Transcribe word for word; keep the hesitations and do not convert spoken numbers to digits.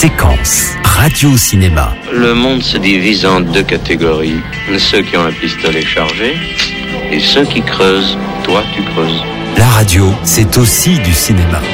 Séquence, radio-cinéma. Le monde se divise en deux catégories. Ceux qui ont un pistolet chargé et ceux qui creusent. Toi, tu creuses. La radio, c'est aussi du cinéma.